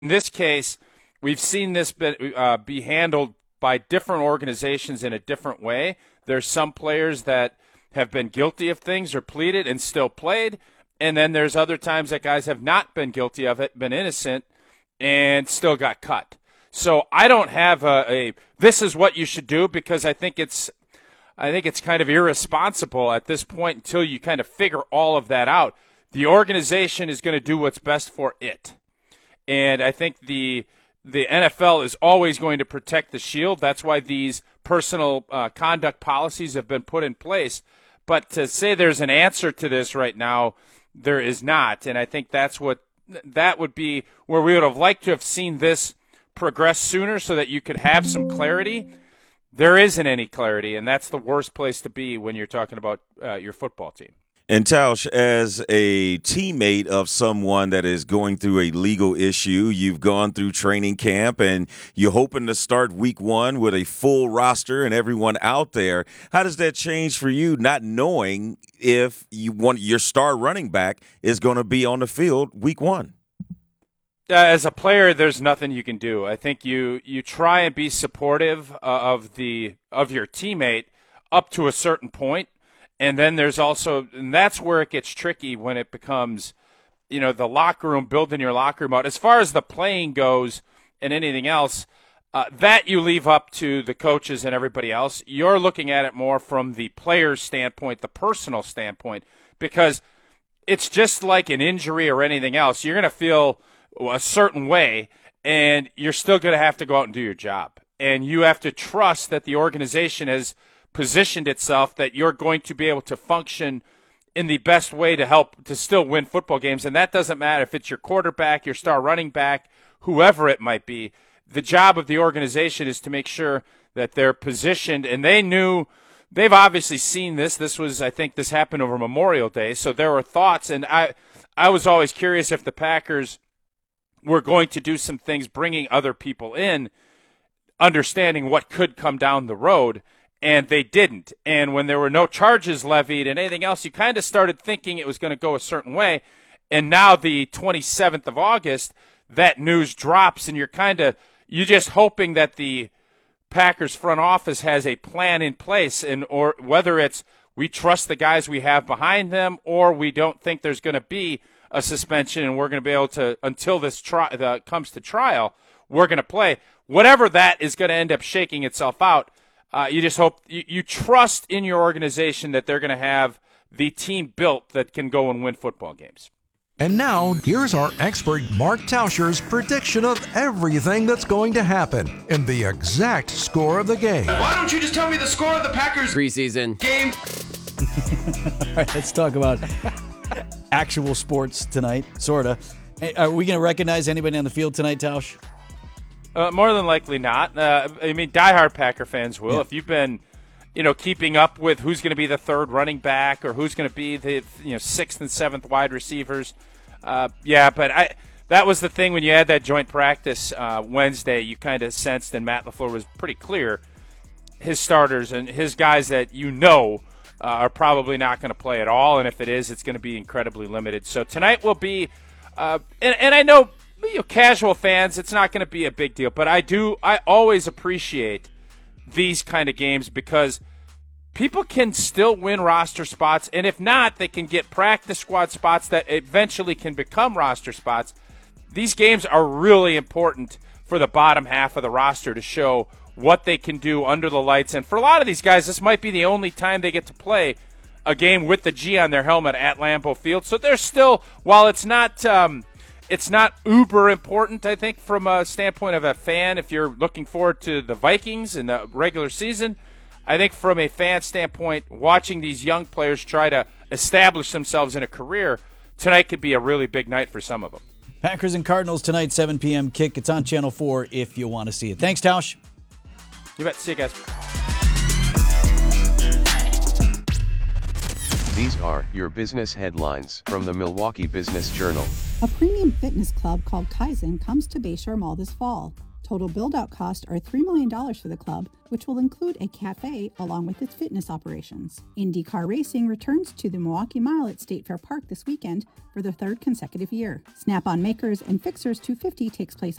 In this case, we've seen this be handled by different organizations in a different way. There's some players that have been guilty of things or pleaded and still played, and then there's other times that guys have not been guilty of it, been innocent, and still got cut. So I don't have a this is what you should do, because I think it's kind of irresponsible at this point until you kind of figure all of that out. The organization is going to do what's best for it. And I think the NFL is always going to protect the shield. That's why these personal conduct policies have been put in place. But to say there's an answer to this right now, there is not. And I think that would be where we would have liked to have seen this progress sooner so that you could have some clarity. There isn't any clarity, and that's the worst place to be when you're talking about your football team. And Tausch, as a teammate of someone that is going through a legal issue, you've gone through training camp and you're hoping to start week one with a full roster and everyone out there. How does that change for you, not knowing if your star running back is going to be on the field week one? As a player, there's nothing you can do. I think you try and be supportive of your teammate up to a certain point. And then there's also, and that's where it gets tricky when it becomes, the locker room, building your locker room out. As far as the playing goes and anything else, that you leave up to the coaches and everybody else. You're looking at it more from the player's standpoint, the personal standpoint, because it's just like an injury or anything else. You're going to feel a certain way, and you're still going to have to go out and do your job. And you have to trust that the organization has positioned itself that you're going to be able to function in the best way to help to still win football games. And that doesn't matter if it's your quarterback, your star running back, whoever it might be. The job of the organization is to make sure that they're positioned, and they've obviously seen this. I think this happened over Memorial Day, so there were thoughts, and I was always curious if the Packers were going to do some things, bringing other people in, understanding what could come down the road. And they didn't. And when there were no charges levied and anything else, you kind of started thinking it was going to go a certain way. And now the 27th of August, that news drops, and you're just hoping that the Packers front office has a plan in place, or whether it's we trust the guys we have behind them, or we don't think there's going to be a suspension and we're going to be able to, until this comes to trial, we're going to play. Whatever that is going to end up shaking itself out, you just hope you trust in your organization that they're going to have the team built that can go and win football games. And now, here's our expert Mark Tauscher's prediction of everything that's going to happen and the exact score of the game. Why don't you just tell me the score of the Packers preseason game? All right, let's talk about actual sports tonight, sort of. Hey, are we going to recognize anybody on the field tonight, Tausch? More than likely not. Diehard Packer fans will. Yeah. If you've been, keeping up with who's going to be the third running back or who's going to be the, sixth and seventh wide receivers, But that was the thing when you had that joint practice Wednesday. You kind of sensed, and Matt LaFleur was pretty clear, his starters and his guys that are probably not going to play at all, and if it is, it's going to be incredibly limited. So tonight will be, and I know. Casual fans, it's not going to be a big deal, but I always appreciate these kind of games because people can still win roster spots, and if not, they can get practice squad spots that eventually can become roster spots. These games are really important for the bottom half of the roster to show what they can do under the lights, and for a lot of these guys, this might be the only time they get to play a game with the G on their helmet at Lambeau Field. So they're still, while it's not uber important, I think, from a standpoint of a fan. If you're looking forward to the Vikings in the regular season, I think from a fan standpoint, watching these young players try to establish themselves in a career, tonight could be a really big night for some of them. Packers and Cardinals tonight, 7 p.m. kick. It's on Channel 4 if you want to see it. Thanks, Tausch. You bet. See you guys. These are your business headlines from the Milwaukee Business Journal. A premium fitness club called Kaizen comes to Bayshore Mall this fall. Total build-out costs are $3 million for the club, which will include a cafe along with its fitness operations. IndyCar racing returns to the Milwaukee Mile at State Fair Park this weekend for the third consecutive year. Snap-on Makers and Fixers 250 takes place